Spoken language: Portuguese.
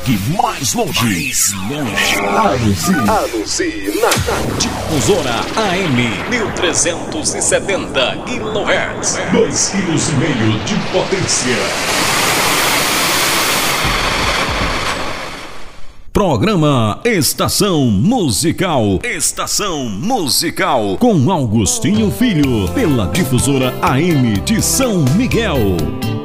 chegue mais longe. Anuncie na Difusora AM 1370 kHz. 2,5 kg de potência. Programa Estação Musical. Estação Musical com Augustinho Filho, pela Difusora AM de São Miguel.